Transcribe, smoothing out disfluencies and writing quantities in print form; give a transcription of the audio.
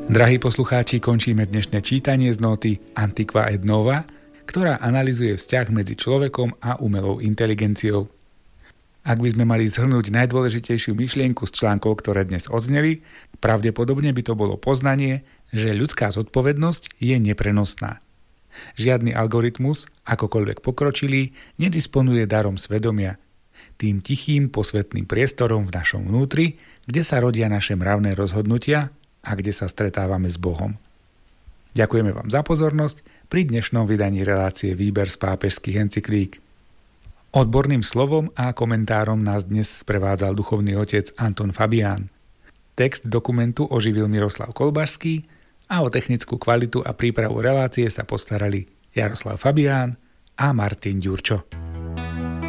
Drahí poslucháči, končíme dnešné čítanie z nóty Antiqua et Nova, ktorá analyzuje vzťah medzi človekom a umelou inteligenciou. Ak by sme mali zhrnúť najdôležitejšiu myšlienku z článkov, ktoré dnes odzneli, pravdepodobne by to bolo poznanie, že ľudská zodpovednosť je neprenosná. Žiadny algoritmus, akokoľvek pokročilý, nedisponuje darom svedomia, tým tichým posvetným priestorom v našom vnútri, kde sa rodia naše mravné rozhodnutia a kde sa stretávame s Bohom. Ďakujeme vám za pozornosť pri dnešnom vydaní relácie Výber z pápežských encyklík. Odborným slovom a komentárom nás dnes sprevádzal duchovný otec Anton Fabián. Text dokumentu oživil Miroslav Kolbašský a o technickú kvalitu a prípravu relácie sa postarali Jaroslav Fabián a Martin Ďurčo.